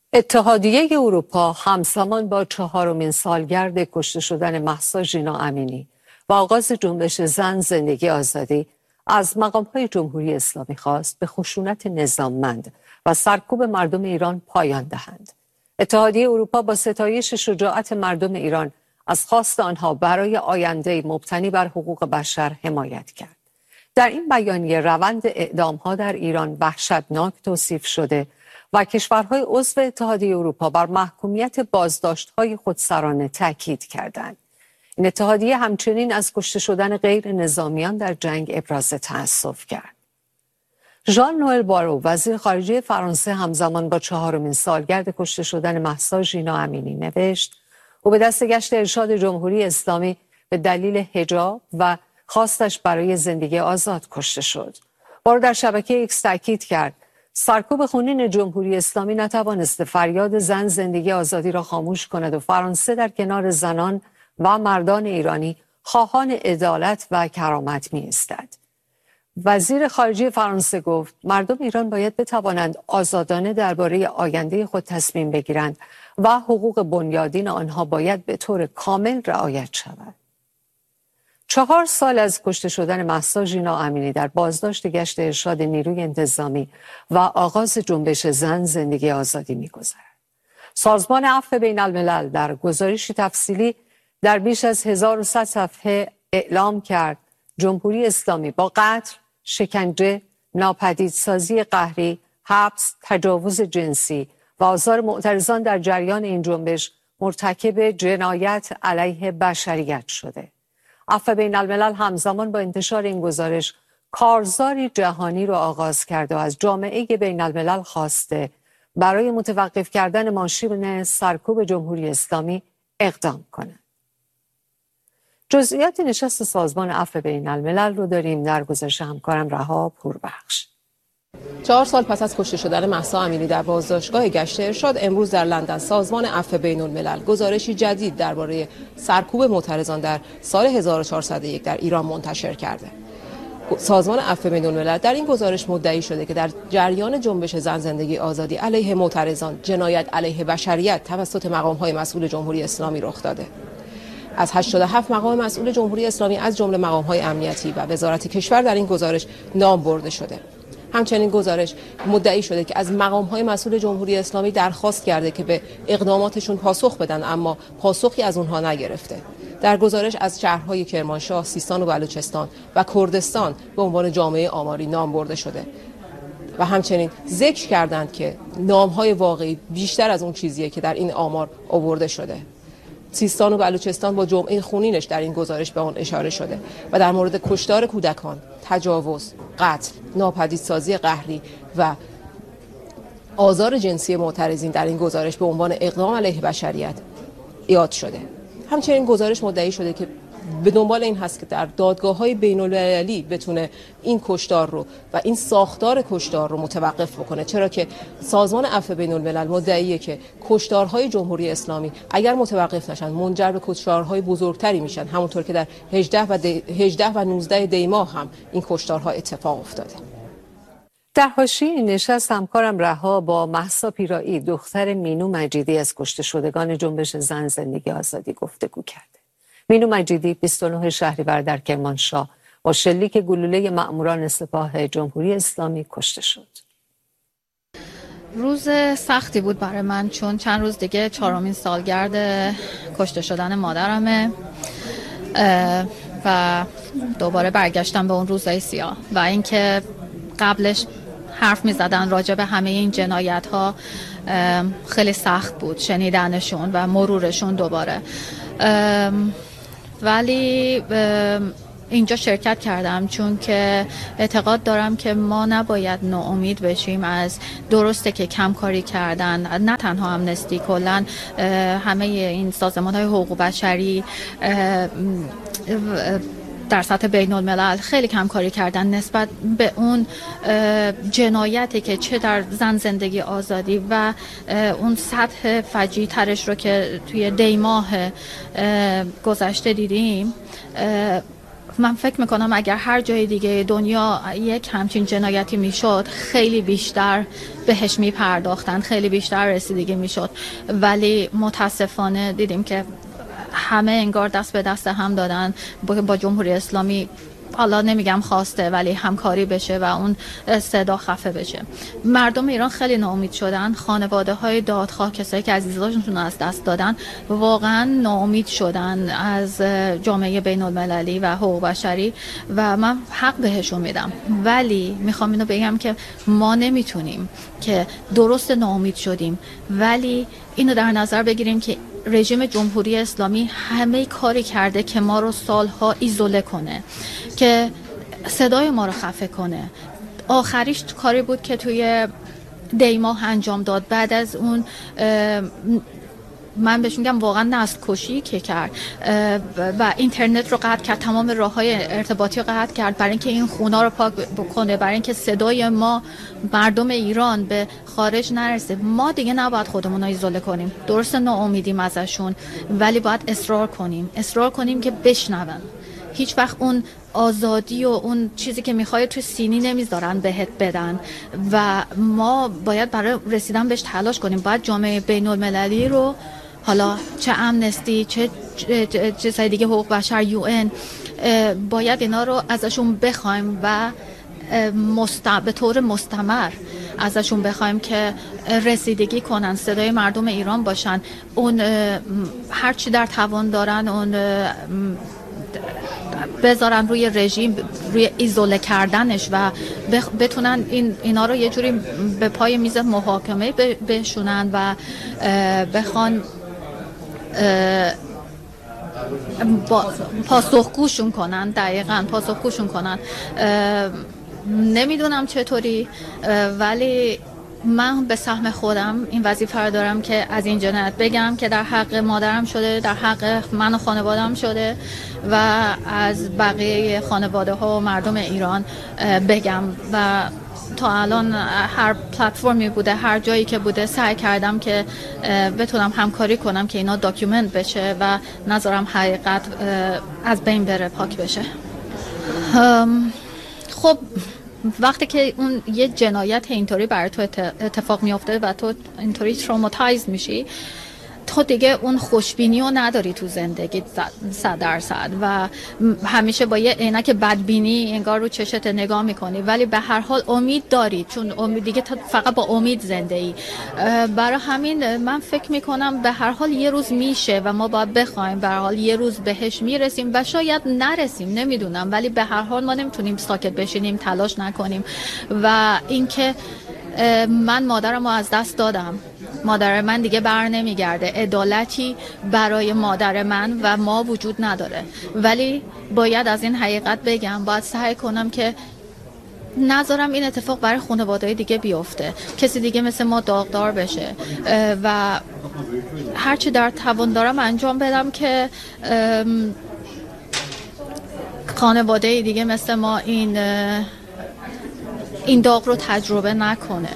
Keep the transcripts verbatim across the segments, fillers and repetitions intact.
اتحادیه اروپا همزمان با چهارمین سالگرد کشته شدن مهسا ژینا امینی و آغاز جنبش زن زندگی آزادی از مقام‌های جمهوری اسلامی خواست به خشونت نظاممند و سرکوب مردم ایران پایان دهند. اتحادیه اروپا با ستایش شجاعت مردم ایران از خواست آنها برای آینده مبتنی بر حقوق بشر حمایت کرد. در این بیانیه روند اعدام‌ها در ایران وحشتناک توصیف شده و کشورهای عضو اتحادیه اروپا بر محکومیت بازداشت‌های خودسرانه تاکید کردند. این اتحادیه همچنین از کشته شدن غیر نظامیان در جنگ ابراز تأسف کرد. ژان نوئل بارو وزیر خارجه فرانسه همزمان با چهارمین سالگرد کشته شدن مهسا ژینا امینی نوشت: او به دست گشت ارشاد جمهوری اسلامی به دلیل حجاب و خواستش برای زندگی آزاد کشته شد. بارو در شبکه ایکس تاکید کرد سرکوب خونین جمهوری اسلامی نتوانسته فریاد زن زندگی آزادی را خاموش کند و فرانسه در کنار زنان و مردان ایرانی خواهان عدالت و کرامت می ایستد. وزیر خارجه فرانسه گفت مردم ایران باید بتوانند آزادانه درباره آینده خود تصمیم بگیرند و حقوق بنیادین آنها باید به طور کامل رعایت شود. چهار سال از کشته شدن مهسا ژینا امینی در بازداشت گشت ارشاد نیروی انتظامی و آغاز جنبش زن زندگی آزادی می‌گذرد. سازمان عفو بین الملل در گزارشی تفصیلی در بیش از هزار و صد صفحه اعلام کرد جمهوری اسلامی با قتل، شکنجه، ناپدیدسازی قهری، حبس، تجاوز جنسی و آزار معترضان در جریان این جنبش مرتکب جنایت علیه بشریت شده. عفو بین الملل همزمان با انتشار این گزارش کارزاری جهانی را آغاز کرده و از جامعه بین الملل خواسته برای متوقف کردن ماشین سرکوب جمهوری اسلامی اقدام کند. جزئیات نشست سازمان عفو بین الملل رو داریم در گزارش همکارم رها پوربخش. چهار سال پس از کشته شدن مهسا امینی در بازداشتگاه گشت ارشاد، امروز در لندن سازمان عفو بین الملل گزارشی جدید درباره سرکوب معترضان در سال هزار و چهارصد و یک در ایران منتشر کرده. سازمان عفو بین الملل در این گزارش مدعی شده که در جریان جنبش زن زندگی آزادی علیه معترضان جنایت علیه بشریت توسط مقام‌های مسئول جمهوری اسلامی رخ داده. از هشتاد و هفت مقام مسئول جمهوری اسلامی از جمله مقام‌های امنیتی و وزارت کشور در این گزارش نام برده شده. همچنین گزارش مدعی شده که از مقام‌های مسئول جمهوری اسلامی درخواست کرده که به اقداماتشون پاسخ بدن، اما پاسخی از اونها نگرفته. در گزارش از شهرهای کرمانشاه، سیستان و بلوچستان و کردستان به عنوان جامعه آماری نام برده شده و همچنین ذکر کردند که نام‌های واقعی بیشتر از اون چیزیه که در این آمار آورده شده. سیستان و بلوچستان با جمعه خونینش در این گزارش به آن اشاره شده و در مورد کشتار کودکان، تجاوز، قتل، ناپدیدسازی قهری و آزار جنسی معترضین در این گزارش به عنوان اقدام علیه بشریت یاد شده. همچنین گزارش مدعی شده که به دنبال این هست که در دادگاه‌های بین‌المللی بتونه این کشتار رو و این ساختار کشتار رو متوقف بکنه، چرا که سازمان عفو بین الملل مدعیه که کشتارهای جمهوری اسلامی اگر متوقف نشن منجر به کشتارهای بزرگتری میشن، همونطور که در هجده و, هجده و نوزده دی ماه هم این کشتارها اتفاق افتاده. در حاشیه این نشست همکارم رها با مهسا پیرایی دختر مینو مجیدی از کشته شدگان جنبش زن زندگی آزادی گفتگو کرده. مینو مجیدی بیست و نه شهریور در کرمانشاه با شلیک گلوله مأموران سپاه جمهوری اسلامی کشته شد. روز سختی بود برای من، چون چند روز دیگه چهارمین سالگرد کشته شدن مادرمه و دوباره برگشتم به اون روزهای سیاه و اینکه قبلش حرف می زدن راجع به همه این جنایت ها خیلی سخت بود شنیدنشون و مرورشون دوباره، ولی اینجا شرکت کردم چون که اعتقاد دارم که ما نباید ناامید بشیم از درسته که کم کاری کردن، نه تنها امنستی، کلن همه این سازمان های حقوق بشری در سطح بین الملل خیلی کم کاری کردن نسبت به اون جنایتی که چه در زن زندگی آزادی و اون سطح فجیع ترش رو که توی دی ماه گذشته دیدیم. من فکر میکنم اگر هر جای دیگه دنیا یک همچین جنایتی میشد خیلی بیشتر بهش میپرداختن، خیلی بیشتر رسیدگی میشد، ولی متاسفانه دیدیم که همه انگار دست به دست هم دادن با جمهوری اسلامی. حالا نمیگم خواسته ولی همکاری بشه و اون صدا خفه بشه. مردم ایران خیلی ناامید شدن، خانواده های دادخواه، کسایی که عزیزانشون از دست دادن واقعا ناامید شدن از جامعه بین المللی و حقوق بشری و من حق بهشون میدم، ولی میخوام اینو بگم که ما نمیتونیم که درست ناامید شدیم ولی اینو در نظر بگیریم که رژیم جمهوری اسلامی همه کاری کرده که ما رو سالها ایزوله کنه، که صدای ما رو خفه کنه. آخریش کاری بود که توی دیماه انجام داد. بعد از اون من بهش میگم واقعا نسل کشی که کرد و اینترنت رو قطع کرد، تمام راههای ارتباطی رو قطع کرد برای اینکه این خونا رو پاک بکنه، برای اینکه صدای ما مردم ایران به خارج نرسه. ما دیگه نباید خودمون رو ایزوله کنیم، درست ناامیدیم ازشون ولی باید اصرار کنیم، اصرار کنیم که بشنون. هیچ وقت اون آزادی و اون چیزی که میخوای تو سینی نمیذارن بهت بدن و ما باید برای رسیدن بهش تلاش کنیم. باید جامعه بین المللی رو، حالا چه امنستی چه چیزهای دیگه، حقوق بشر، یو ان، باید اینا رو ازشون بخوایم و مست... به طور مستمر ازشون بخوایم که رسیدگی کنن، صدای مردم ایران باشن، اون هر چی در توان دارن اون بذارن روی رژیم، روی ایزوله کردنش و بتونن این اینا رو یه جوری به پای میز محاکمه بشونن و بخوان پاسخگوشون کنن. دقیقاً پاسخگوشون کنن. نمیدونم چطوری ولی من به سهم خودم این وظیفه رو دارم که از این جنایت بگم که در حق مادرم شده، در حق من و خانواده‌ام شده و از بقیه خانواده ها و مردم ایران بگم. و تا الان هر پلتفرمی بوده، هر جایی که بوده، سعی کردم که بتونم همکاری کنم که اینا داکیومنت بشه و نذارم حقیقت از بین بره، پاک بشه. خب وقتی که اون یه جنایت اینطوری برای تو اتفاق میافته و تو اینطوری تروماتایز میشی، تو دیگه اون خوشبینی رو نداری تو زندگی صد درصد و همیشه با یه عینک بدبینی انگار رو چشت نگاه میکنی، ولی به هر حال امید داری، چون امید دیگه فقط با امید زنده ای. برای همین من فکر میکنم به هر حال یه روز میشه و ما باید بخوایم، به هر حال یه روز بهش میرسیم و شاید نرسیم، نمیدونم، ولی به هر حال ما نمیتونیم ساکت بشینیم، تلاش نکنیم. و اینکه من مادرم رو از دست دادم، مادر من دیگه بر نمیگرده، عدالتی برای مادر من و ما وجود نداره، ولی باید از این حقیقت بگم، باید سعی کنم که نذارم این اتفاق برای خانواده‌های دیگه بیفته، کسی دیگه مثل ما داغدار بشه و هرچی در توان دارم انجام بدم که خانواده دیگه مثل ما این این داغ رو تجربه نکنه.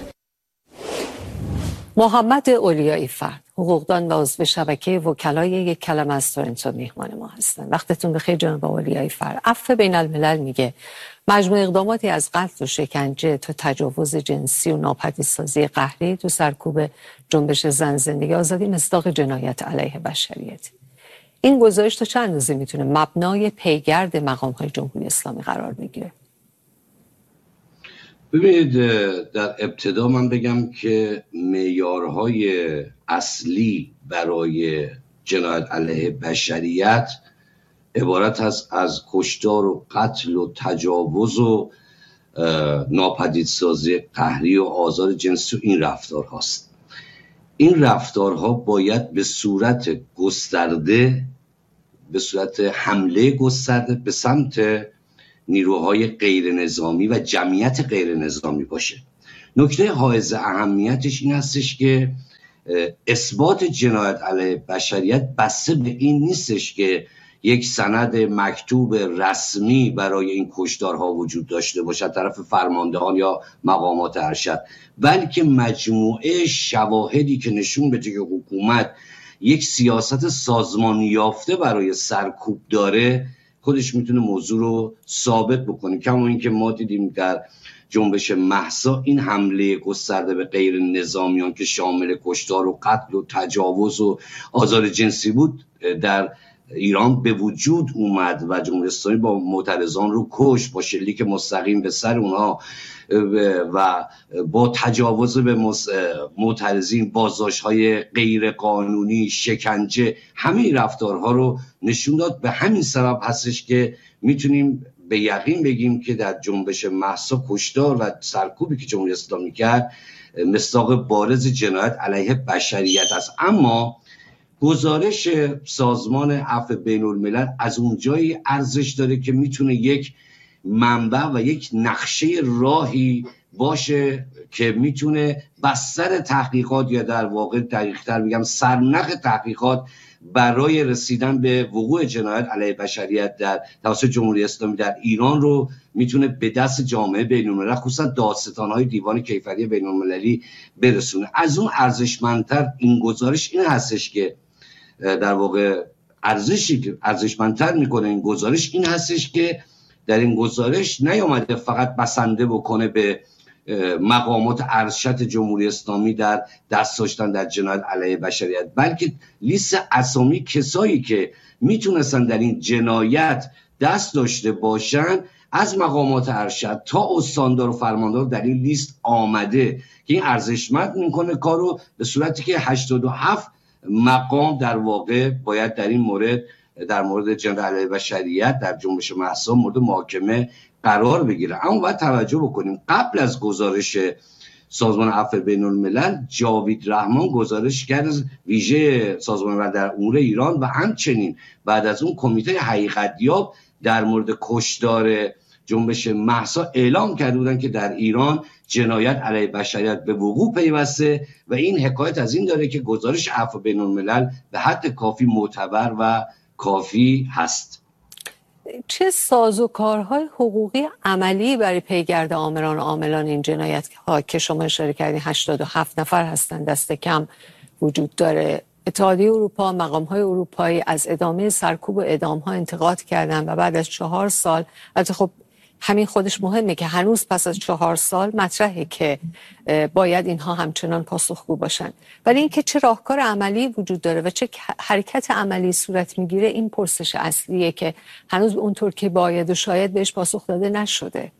محمد اولیایی فرد، حقوقدان و عضو شبکه وکلای یک کلمه از تورنتو میهمان ما هستن. وقتتون بخیر جناب اولیایی فرد. عفو بین الملل میگه مجموع اقداماتی از قتل و شکنجه تا تجاوز جنسی و ناپدیدسازی قهری تو سرکوب جنبش زن زندگی آزادی مصداق جنایت علیه بشریت. این گزارش تا چند اندازه میتونه مبنای پیگرد مقام‌های جمهوری اسلامی قرار بگیره؟ ببینید، در ابتدا من بگم که معیارهای اصلی برای جنایت علیه بشریت عبارت هست از کشتار و قتل و تجاوز و ناپدیدسازی قهری و آزار جنسی و این رفتار هاست. این رفتارها باید به صورت گسترده، به صورت حمله گسترده به سمت نیروهای غیر نظامی و جمعیت غیر نظامی باشه. نکته حائز اهمیتش این هستش که اثبات جنایت علیه بشریت بسته به این نیستش که یک سند مکتوب رسمی برای این کشتارها وجود داشته باشد طرف فرماندهان یا مقامات ارشد، بلکه مجموعه شواهدی که نشون بده که حکومت یک سیاست سازمانی یافته برای سرکوب داره خودش میتونه موضوع رو ثابت بکنه. کما اینکه ما دیدیم در جنبش مهسا این حمله گسترده به غیر نظامیان که شامل کشتار و قتل و تجاوز و آزار جنسی بود در ایران به وجود اومد و جمهوری اسلامی با معترضان رو کشت، با شلیک مستقیم به سر اونها و با تجاوز به معترضین، بازداشت‌های غیر قانونی، شکنجه، همه رفتارها رو نشون داد. به همین سبب هستش که میتونیم به یقین بگیم که در جنبش مهسا کشتار و سرکوبی که جمهوری اسلامی کرد مصداق بارز جنایت علیه بشریت است. اما گزارش سازمان عفو بین الملل از اونجایی ارزش داره که میتونه یک منبع و یک نقشه راهی باشه که میتونه بستر تحقیقات یا در واقع دقیق‌تر بگم سرنخ تحقیقات برای رسیدن به وقوع جنایت علیه بشریت در توسط جمهوری اسلامی در ایران رو میتونه به دست جامعه بین‌المللی خصوصا دادستان‌های دیوان کیفری بین‌المللی برسونه. از اون ارزشمندتر این گزارش این هستش که در واقع ارزشی که ارزشمندتر میکنه این گزارش این هستش که در این گزارش نیامده فقط بسنده بکنه به مقامات ارشد جمهوری اسلامی در دست داشتن در جنایت علیه بشریت، بلکه لیست اسامی کسایی که میتونستن در این جنایت دست داشته باشن از مقامات ارشد تا استاندار و فرماندار در این لیست آمده که این ارزشمند میکنه کارو، به صورتی که هشتاد و هفت مقام در واقع باید در این مورد در مورد جنایت علیه بشریت در جنبش مهسا مورد محاکمه قرار بگیره. اما باید توجه بکنیم قبل از گزارش سازمان عفو بین الملل جاوید رحمان گزارش کرد ویژه سازمان ملل در امور ایران و همچنین بعد از اون کمیته حقیقتیاب در مورد کشتار جنبش مهسا اعلام کرده بودن که در ایران جنایت علیه بشریت به وقوع پیوسته و این حکایت از این داره که گزارش عفو بین الملل به حد کافی معتبر و کافی هست. چه سازوکارهای حقوقی عملی برای پیگرد آمران و عاملان این جنایت ها که شما اشاره کردین هشتاد و هفت نفر هستند دست کم وجود داره؟ اتحادیه اروپا، مقام‌های اروپایی از ادامه سرکوب و اعدام‌ها انتقاد کردن و بعد از چهار سال، البته خب همین خودش مهمه که هنوز پس از چهار سال مطرحه که باید اینها همچنان پاسخگو باشن، ولی اینکه چه راهکار عملی وجود داره و چه حرکت عملی صورت میگیره این پرسش اصلیه که هنوز اونطور که باید و شاید بهش پاسخ داده نشده.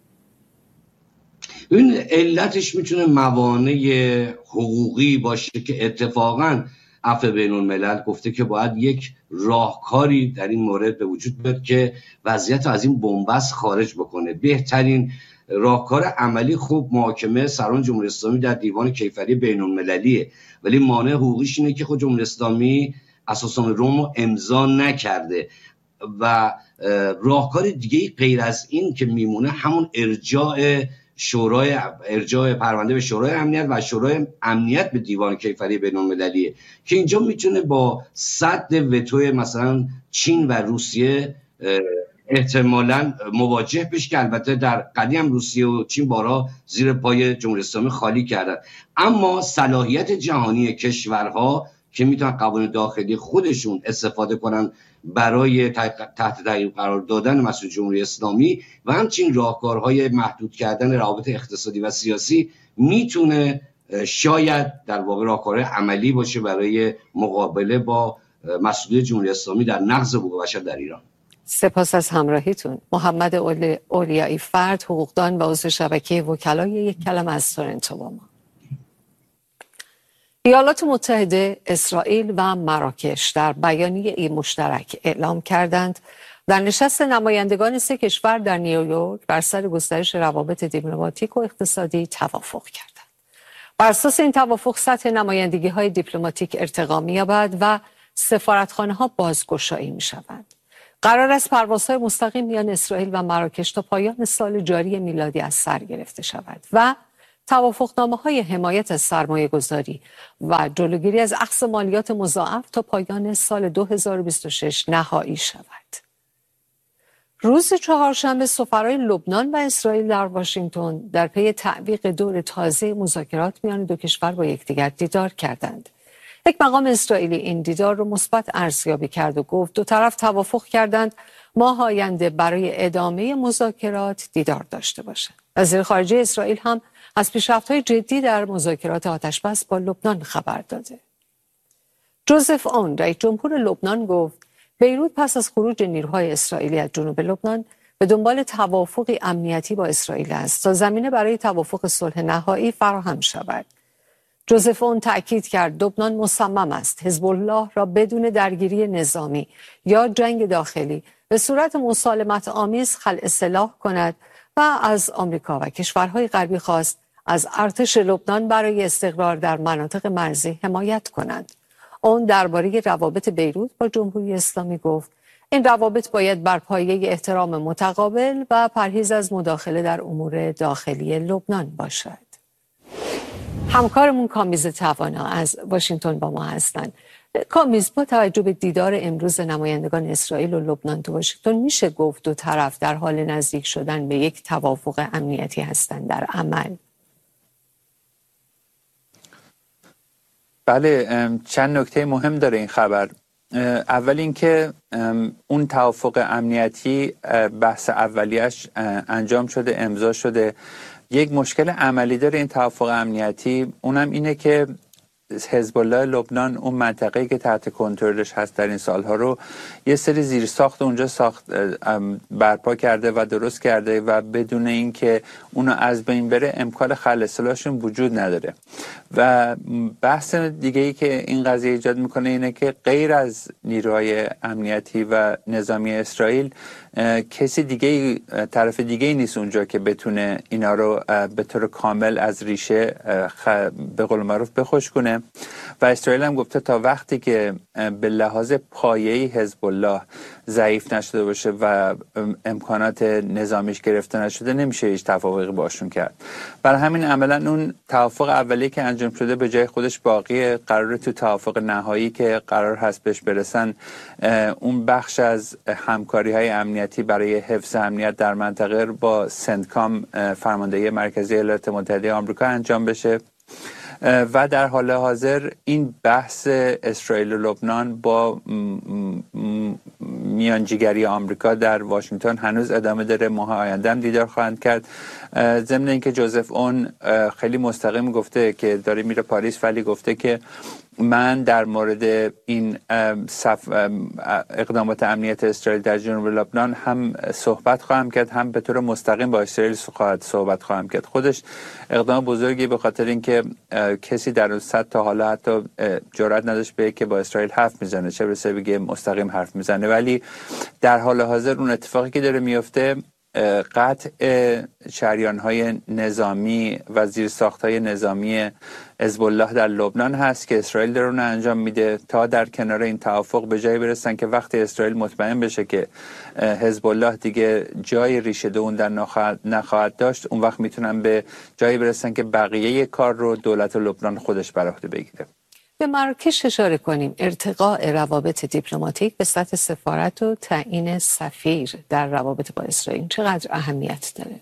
این علتش میتونه موانع حقوقی باشه که اتفاقاً عفو بین الملل گفته که باید یک راهکاری در این مورد به وجود بیاد که وضعیت از این بنبست خارج بکنه. بهترین راهکار عملی خوب محاکمه سران جمهوری اسلامی در دیوان کیفری بین المللیه، ولی مانع حقوقیش اینه که خود جمهوری اسلامی اساسنامه روم رو امضا نکرده و راهکار دیگه غیر از این که میمونه همون ارجاع شورای ارجاع پرونده به شورای امنیت و شورای امنیت به دیوان کیفری بین‌المللیه که اینجا میتونه با سد وتو مثلا چین و روسیه احتمالاً مواجه بشه که البته در قدیم روسیه و چین بارها زیر پای جمهوری اسلامی خالی کردن، اما صلاحیت جهانی کشورها که میتونن قوانین داخلی خودشون استفاده کنن برای تحت تعقیب قرار دادن مسئول جمهوری اسلامی و همچنین راهکارهای محدود کردن روابط اقتصادی و سیاسی میتونه شاید در واقع راهکار عملی باشه برای مقابله با مسئول جمهوری اسلامی در نقض حقوق بشر در ایران. سپاس از همراهیتون. محمد اولیایی فرد، حقوقدان و عضو شبکه وکلای یک کلمه از تورنتو با ما. ایالات متحده، اسرائیل و مراکش در بیانیه مشترک اعلام کردند در نشست نمایندگان سه کشور در نیویورک بر سر گسترش روابط دیپلماتیک و اقتصادی توافق کردند. بر اساس این توافق سطح نمایندگی‌های دیپلماتیک ارتقا می‌یابد و سفارتخانه‌ها بازگشایی می‌شوند. قرار است پروازهای مستقیم میان اسرائیل و مراکش تا پایان سال جاری میلادی از سر گرفته شود و توافقنامه‌های حمایت از سرمایه‌گذاری و جلوگیری از اخذ مالیات مضاعف تا پایان سال دو هزار و بیست و شش نهایی شود. روز چهارشنبه سفرای لبنان و اسرائیل در واشنگتن در پی تعویق دور تازه مذاکرات میان دو کشور با یکدیگر دیدار کردند. یک مقام اسرائیلی این دیدار رو مثبت ارزیابی کرد و گفت دو طرف توافق کردند ماه آینده برای ادامه مذاکرات دیدار داشته باشند. وزیر خارجه اسرائیل هم از پیشرفت‌های جدی در مذاکرات آتش‌بس با لبنان خبر داده. جوزف اون رئیس جمهور لبنان گفت بیروت پس از خروج نیروهای اسرائیلی از جنوب لبنان به دنبال توافقی امنیتی با اسرائیل است تا زمینه برای توافق صلح نهایی فراهم شود. جوزف اون تأکید کرد لبنان مصمم است حزب الله را بدون درگیری نظامی یا جنگ داخلی به صورت مسالمت آمیز خلع سلاح کند و از آمریکا و کشورهای غربی خواست از ارتش لبنان برای استقرار در مناطق مرزی حمایت کنند. اون درباره روابط بیروت با جمهوری اسلامی گفت این روابط باید بر پایه احترام متقابل و پرهیز از مداخله در امور داخلی لبنان باشد. همکارمون کامیز توانا از واشنگتن با ما هستند. کامیز، با توجه به دیدار امروز نمایندگان اسرائیل و لبنان تو واشنگتن میشه گفت دو طرف در حال نزدیک شدن به یک توافق امنیتی هستند در عمل؟ بله، چند نکته مهم داره این خبر. اول اینکه اون توافق امنیتی بحث اولیش انجام شده، امضا شده. یک مشکل عملی داره این توافق امنیتی، اونم اینه که حزب الله لبنان اون منطقه‌ای که تحت کنترلش هست در این سالها رو یه سری زیرساخت اونجا ساخت برپا کرده و درست کرده و بدون اینکه اونو از بین بره امکان خلع سلاحشون وجود نداره. و بحث دیگه ای که این قضیه ایجاد میکنه اینه که غیر از نیروهای امنیتی و نظامی اسرائیل کسی دیگه طرف دیگه ای نیست اونجا که بتونه اینا رو به طور کامل از ریشه به قول معروف بخوش کنه. و اسرائیل هم گفته تا وقتی که به لحاظ پایه‌ای حزب الله ضعیف نشده باشه و امکانات نظامیش گرفته نشده نمیشه هیچ توافقی باشون کرد. برای همین عملا اون توافق اولی که انجام شده به جای خودش باقی قراره تو توافق نهایی که قرار هست بهش برسن اون بخش از همکاری های امنیتی برای حفظ امنیت در منطقه با سنتکام فرماندهی مرکزی ایالات متحده آمریکا انجام بشه. و در حال حاضر این بحث اسرائیل و لبنان با میانجیگری آمریکا در واشنگتن هنوز ادامه داره. ماه آینده هم دیدار خواهند کرد. ضمن اینکه جوزف اون خیلی مستقیم گفته که داره میره پاریس، ولی گفته که من در مورد این اقدامات امنیت اسرائیل در جنوب لبنان هم صحبت خواهم کرد، هم به طور مستقیم با اسرائیل خواهد صحبت خواهم کرد. خودش اقدام بزرگی به خاطر اینکه کسی در اون سطح تا حالا حتی جرئت نداشت به که با اسرائیل حرف میزنه، چه برسه بگه مستقیم حرف میزنه. ولی در حال حاضر اون اتفاقی که داره میفته قطع شریان‌های نظامی و زیرساخت‌های نظامی حزب الله در لبنان هست که اسرائیل داره اون انجام میده تا در کنار این توافق به جایی برسن که وقتی اسرائیل مطمئن بشه که حزب الله دیگه جای ریشه دوون در نخواهد داشت، اون وقت میتونن به جایی برسن که بقیه کار رو دولت لبنان خودش بر عهده بگیره. به مراکش اشاره کنیم. ارتقاء روابط دیپلماتیک به سطح سفارت و تعیین سفیر در روابط با اسرائیل چقدر اهمیت داره؟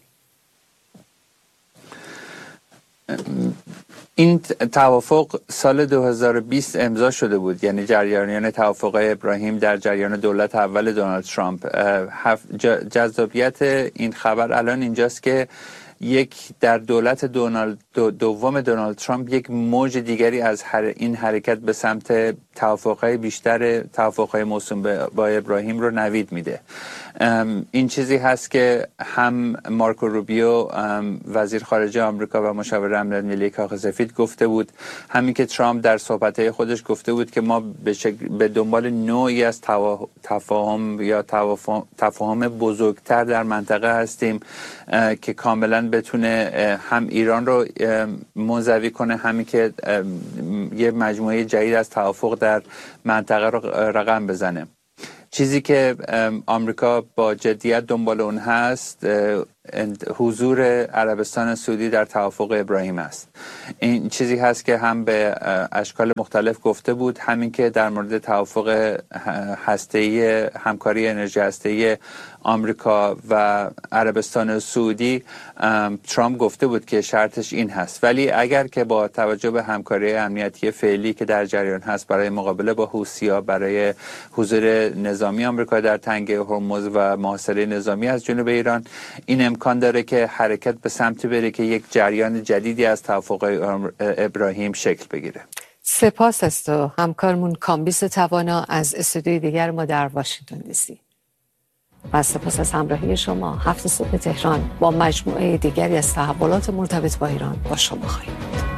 این توافق سال دو هزار و بیست امضا شده بود، یعنی جریان توافق ابراهیم در جریان دولت اول دونالد ترامپ. جذابیت این خبر الان اینجاست که یک در دولت دونالد دو دوم دونالد ترامپ یک موج دیگری از هر این حرکت به سمت توافقهای بیشتر توافقهای موسوم با ابراهیم رو نوید میده. این چیزی هست که هم مارکو روبیو وزیر خارجه آمریکا و مشاور امنیت ملی کاخ سفید گفته بود، همین که ترامپ در صحبت‌های خودش گفته بود که ما به, شکل به دنبال نوعی از تفاهم یا تفاهم بزرگتر در منطقه هستیم که کاملا بتونه هم ایران رو منزوی کنه، همین که یه مجموعه جدید از توافق در منطقه رو رقم بزنه. چیزی که آمریکا با جدیت دنبال اون هست حضور عربستان سعودی در توافق ابراهیم است. این چیزی هست که هم به اشکال مختلف گفته بود، همین که در مورد توافق هسته‌ای همکاری انرژی هسته‌ای آمریکا و عربستان سعودی ترامپ گفته بود که شرطش این هست، ولی اگر که با توجه به همکاری امنیتی فعلی که در جریان هست برای مقابله با حوثی‌ها، برای حضور نظامی آمریکا در تنگه هرمز و محاصره نظامی از جنوب ایران، این امکان داره که حرکت به سمتی بره که یک جریان جدیدی از توافق ابراهیم شکل بگیره. سپاس از تو همکارمون کامبیز توانا از استودیوی دیگر ما در واشنگتن دی سی. و سپاس از همراهی شما. هفت صبح تهران با مجموعه دیگری از تحولات مرتبط با ایران با شما خواهیم بود.